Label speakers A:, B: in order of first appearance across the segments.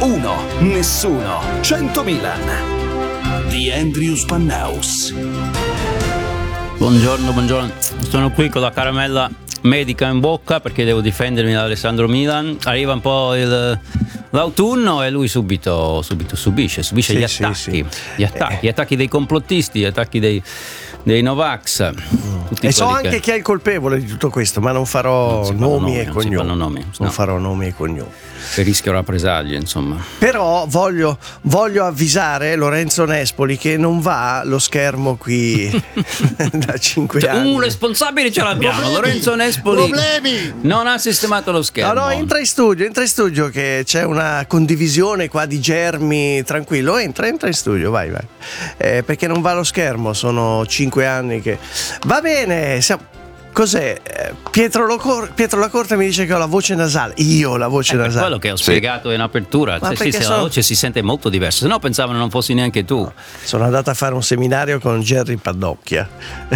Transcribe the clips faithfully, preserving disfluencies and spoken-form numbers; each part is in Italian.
A: Uno, nessuno, cento Milan. The Andrew Spannaus.
B: Buongiorno, buongiorno. Sono qui con la caramella medica in bocca perché devo difendermi da Alessandro Milan. Arriva un po' il, l'autunno e lui subito, subito subisce, subisce
C: sì,
B: gli attacchi,
C: sì, sì.
B: gli attacchi, gli attacchi dei complottisti, gli attacchi dei, dei Novax.
C: E so anche
B: che...
C: chi è il colpevole di tutto questo, ma non farò
B: non
C: nomi,
B: nomi
C: e
B: non
C: cognomi.
B: nomi,
C: non
B: no.
C: farò nomi e cognomi.
B: Per rischio rappresaglie, insomma.
C: Però voglio, voglio avvisare Lorenzo Nespoli che non va lo schermo qui da cinque
B: Cioè,
C: anni.
B: un responsabile ce l'abbiamo.
D: Problemi,
B: Lorenzo Nespoli
D: problemi.
B: non ha sistemato lo schermo.
C: No, no, entra in studio, entra in studio che c'è una condivisione qua di germi, tranquillo, entra, entra in studio, vai, vai. Eh, perché non va lo schermo, sono cinque anni che... Va bene, siamo... Cos'è? Pietro, Locor- Pietro Lacorte mi dice che ho la voce nasale. Io ho la voce
B: È
C: nasale.
B: quello che ho spiegato in apertura.
C: Ma
B: Cioè, sì,
C: perché
B: se
C: sono-
B: la voce si sente molto diversa, se no pensavano non fossi neanche tu.
C: Sono andato a fare un seminario con Gerry Paddocchia,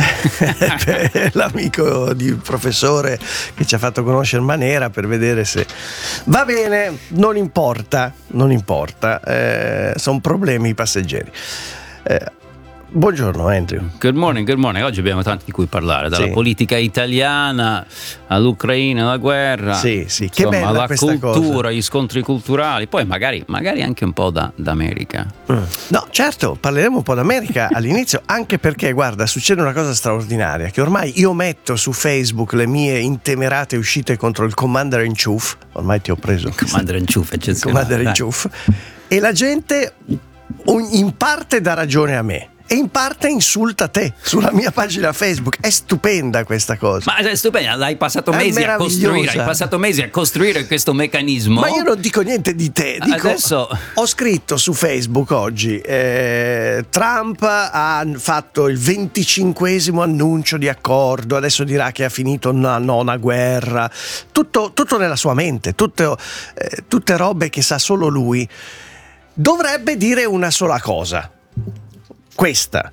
C: l'amico di professore che ci ha fatto conoscere Manera, per vedere se... Va bene, non importa, non importa, eh, sono problemi passeggeri. Eh, buongiorno Andrew.
B: Good morning, good morning. Oggi abbiamo tanto di cui parlare, dalla
C: Sì.
B: politica italiana all'Ucraina, alla guerra,
C: Sì, sì, che
B: insomma,
C: bella
B: alla
C: questa
B: cultura,
C: cosa.
B: gli scontri culturali, poi magari, magari anche un po' da, d'America.
C: No, certo, parleremo un po' d'America all'inizio, anche perché, guarda, succede una cosa straordinaria, che ormai io metto su Facebook le mie intemerate uscite contro il Commander in Chief, ormai ti ho preso
B: Commander in Chief,
C: il
B: eccezionale.
C: Commander in
B: dai.
C: Chief, e la gente in parte dà ragione a me e in parte insulta te sulla mia pagina Facebook. È stupenda questa cosa.
B: Ma è stupendo, hai passato
C: È
B: mesi a costruire,
C: meravigliosa.
B: hai passato mesi a costruire questo meccanismo.
C: Ma io non dico niente di te, dico,
B: Adesso-
C: ho scritto su Facebook oggi, eh, Trump ha fatto il venticinquesimo annuncio di accordo, adesso dirà che ha finito una nona guerra, tutto, tutto nella sua mente, tutte, eh, tutte robe che sa solo lui. Dovrebbe dire una sola cosa, questa: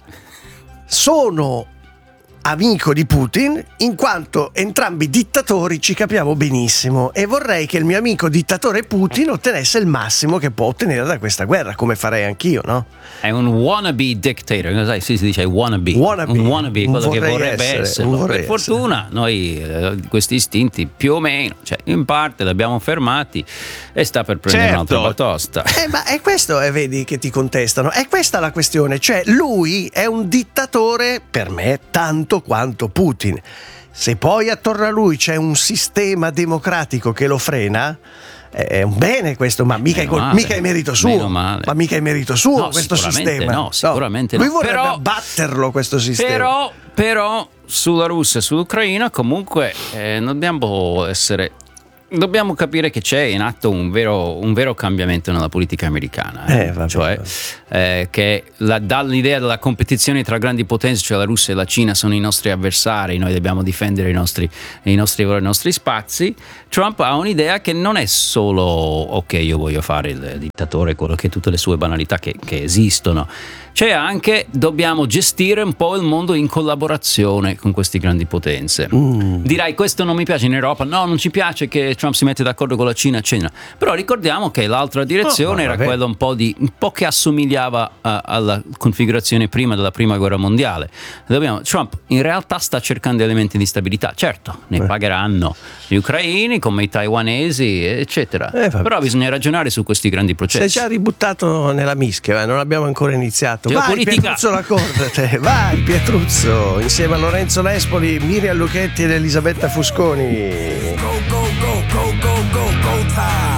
C: sono amico di Putin in quanto entrambi dittatori ci capiamo benissimo e vorrei che il mio amico dittatore Putin ottenesse il massimo che può ottenere da questa guerra, come farei anch'io, no?
B: È un wannabe dictator, sai, si dice wannabe,
C: Wannabe.
B: un wannabe,
C: Un
B: quello che
C: vorrei
B: vorrebbe
C: essere,
B: essere.
C: un vorrei
B: Per fortuna noi eh, questi istinti più o meno, cioè in parte li abbiamo fermati e sta per prendere
D: Certo.
B: un'altra batosta.
C: Eh, ma è questo, eh, vedi che ti contestano, è questa la questione, cioè lui è un dittatore per me tanto quanto Putin. Se poi attorno a lui c'è un sistema democratico che lo frena, è un bene questo, ma mica, è,
B: Meno
C: col-
B: male,
C: mica è merito suo,
B: meno male.
C: ma mica è merito suo
B: No,
C: questo
B: sicuramente
C: sistema.
B: no, sicuramente no.
C: Lui vorrebbe
B: Però-
C: abbatterlo questo sistema.
B: Però, però sulla Russia e sull'Ucraina comunque eh, dobbiamo essere dobbiamo capire che c'è in atto un vero, un vero cambiamento nella politica americana, eh?
C: Eh, vabbè,
B: cioè eh, che la, dall'idea della competizione tra grandi potenze, cioè la Russia e la Cina sono i nostri avversari, noi dobbiamo difendere i nostri, i nostri, i nostri spazi. Trump ha un'idea che non è solo ok, io voglio fare il dittatore, quello che tutte le sue banalità che, che esistono, c'è anche dobbiamo gestire un po' il mondo in collaborazione con queste grandi potenze.
C: Mm.
B: Dirai questo non mi piace in Europa, no, non ci piace che Trump si mette d'accordo con la Cina, eccetera. Però ricordiamo che l'altra direzione
C: Oh,
B: era
C: vabbè.
B: quella un po' di un po' che assomigliava a- alla configurazione prima della prima guerra mondiale. Dobbiamo, Trump in realtà sta cercando elementi di stabilità, certo, ne
C: Beh.
B: pagheranno gli ucraini come i taiwanesi, eccetera.
C: Eh, vabbè.
B: Però bisogna ragionare su questi grandi
C: Sei
B: processi.
C: già ributtato nella mischia, eh, non abbiamo ancora iniziato. Vai
B: Geopolitica.
C: Pietruzzo Lacorte, te. Vai Pietruzzo, insieme a Lorenzo Nespoli, Miriam Lucchetti ed Elisabetta Fusconi.
A: Go, go, go, go, go, go, go time.